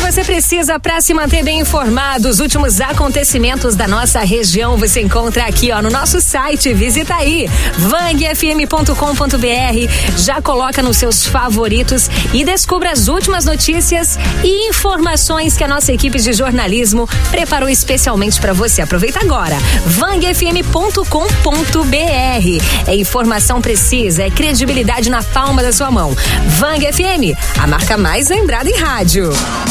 você precisa para se manter bem informado. Os últimos acontecimentos da nossa região você encontra aqui, ó, no nosso site. Visita aí, vangfm.com.br. Já coloca nos seus favoritos e descubra as últimas notícias e informações que a nossa equipe de jornalismo preparou especialmente para você. Aproveita agora, vangfm.com.br. É informação precisa, é credibilidade na palma da sua mão. Vang FM, a marca mais lembrada em rádio.